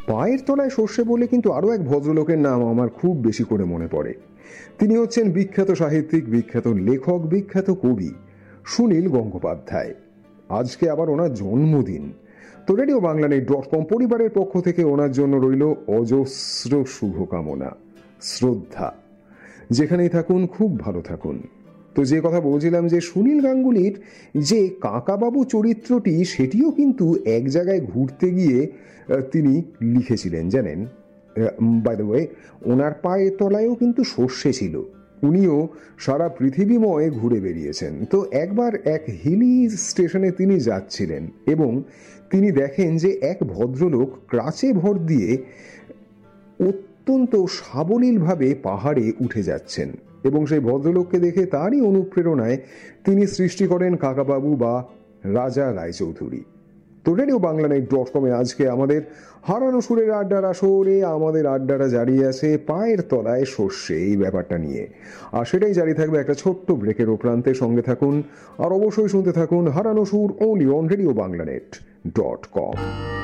পায়ের তলায় সর্ষে বলে কিন্তু আরও এক ভদ্রলোকের নাম আমার খুব বেশি করে মনে পড়ে। তিনি হচ্ছেন বিখ্যাত সাহিত্যিক, বিখ্যাত লেখক, বিখ্যাত কবি সুনীল গঙ্গোপাধ্যায়। আজকে আবার ওনার জন্মদিন। তো রেডিও বাংলানেট.কম পরিবারের পক্ষ থেকে ওনার জন্য রইল অজস্র শুভকামনা, শ্রদ্ধা। যেখানেই থাকুন খুব ভালো থাকুন। তো যে কথা বলছিলাম যে সুনীল গাঙ্গুলির যে কাকাবাবু চরিত্রটি, সেটিও কিন্তু এক জায়গায় ঘুরতে গিয়ে তিনি লিখেছিলেন জানেন। বাই দ্য ওয়ে, ওনার পায়ের তলায়ও কিন্তু সর্ষে ছিল। উনিও সারা পৃথিবীময় ঘুরে বেরিয়েছেন। তো একবার এক হিলি স্টেশনে তিনি যাচ্ছিলেন এবং তিনি দেখেন যে এক ভদ্রলোক ক্রাচে ভর দিয়ে অত্যন্ত সাবলীলভাবে পাহাড়ে উঠে যাচ্ছেন এবং সেই ভদ্রলোককে দেখে তারই অনুপ্রেরণায় তিনি সৃষ্টি করেন কাকাবাবু বা রাজা রায়চৌধুরী। তো রেডিও বাংলানেট.কমে আজকে আমাদের হারানো সুরের আড্ডার আসরে আমাদের আড্ডাটা জারি আছে পায়ের তলায় সর্ষে এই ব্যাপারটা নিয়ে, আর সেটাই জারি থাকবে একটা ছোট্ট ব্রেকের প্রান্তে। সঙ্গে থাকুন আর অবশ্যই শুনতে থাকুন হারানো সুর, অনলি অন রেডিও বাংলানেট.কম।